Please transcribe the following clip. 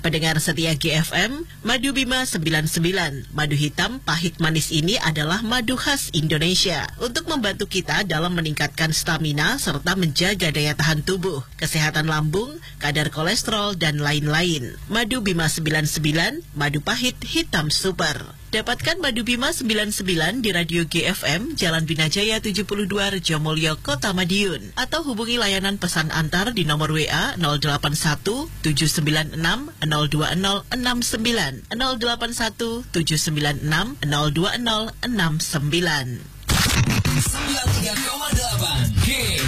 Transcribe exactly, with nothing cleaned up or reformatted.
Pendengar setia G F M, Madu Bima sembilan puluh sembilan. Madu hitam pahit manis ini adalah madu khas Indonesia untuk membantu kita dalam meningkatkan stamina serta menjaga daya tahan tubuh, kesehatan lambung, kadar kolesterol, dan lain-lain. Madu Bima sembilan puluh sembilan, madu pahit hitam super. Dapatkan Madu Bima sembilan puluh sembilan di Radio G F M, Jalan Binajaya tujuh puluh dua, Rejomolyo, Kota Madiun. Atau hubungi layanan pesan antar di nomor W A nol delapan satu tujuh sembilan enam nol dua nol enam sembilan, nol delapan satu tujuh sembilan enam nol dua nol enam sembilan. sembilan puluh tiga koma delapan G